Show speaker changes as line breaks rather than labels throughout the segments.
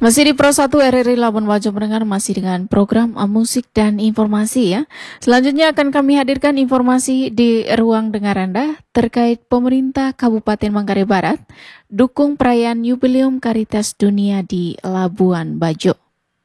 Masih di Pro 1 RRI Labuan Bajo mendengar masih dengan program musik dan informasi ya. Selanjutnya akan kami hadirkan informasi di ruang dengar Anda terkait pemerintah Kabupaten Manggarai Barat dukung perayaan Jubileum Karitas Dunia di Labuan Bajo.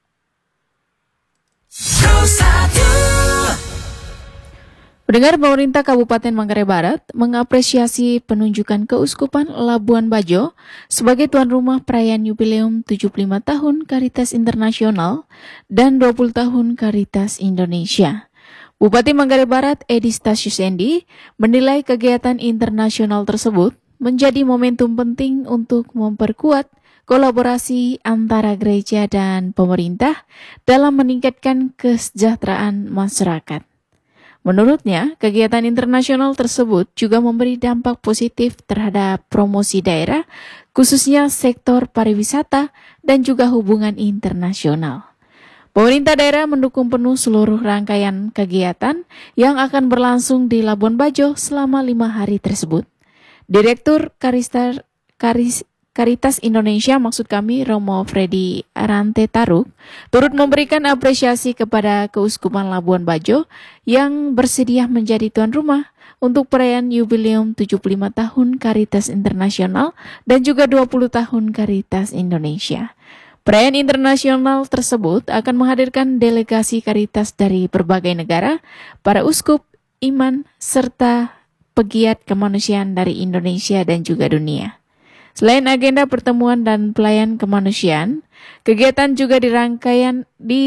Pro 1. Pendengar, pemerintah Kabupaten Manggarai Barat mengapresiasi penunjukan Keuskupan Labuan Bajo sebagai tuan rumah perayaan Jubileum 75 tahun Karitas Internasional dan 20 tahun Karitas Indonesia. Bupati Manggarai Barat Edi Stasius Endi menilai kegiatan internasional tersebut menjadi momentum penting untuk memperkuat kolaborasi antara gereja dan pemerintah dalam meningkatkan kesejahteraan masyarakat. Menurutnya, kegiatan internasional tersebut juga memberi dampak positif terhadap promosi daerah, khususnya sektor pariwisata dan juga hubungan internasional. Pemerintah daerah mendukung penuh seluruh rangkaian kegiatan yang akan berlangsung di Labuan Bajo selama 5 hari tersebut. Direktur Karitas Indonesia, maksud kami Romo Freddy Arante Taruk, turut memberikan apresiasi kepada Keuskupan Labuan Bajo yang bersedia menjadi tuan rumah untuk perayaan Jubileum 75 tahun Karitas Internasional dan juga 20 tahun Karitas Indonesia. Perayaan internasional tersebut akan menghadirkan delegasi Karitas dari berbagai negara, para uskup, imam, serta pegiat kemanusiaan dari Indonesia dan juga dunia. Selain agenda pertemuan dan pelayan kemanusiaan, kegiatan juga dirangkaikan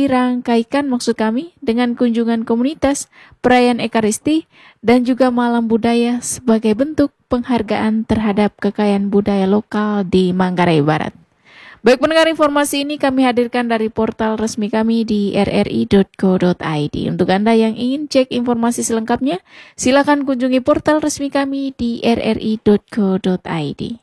dengan kunjungan komunitas, perayaan Ekaristi, dan juga malam budaya sebagai bentuk penghargaan terhadap kekayaan budaya lokal di Manggarai Barat. Baik pendengar, informasi ini kami hadirkan dari portal resmi kami di rri.co.id. Untuk Anda yang ingin cek informasi selengkapnya, silakan kunjungi portal resmi kami di rri.co.id.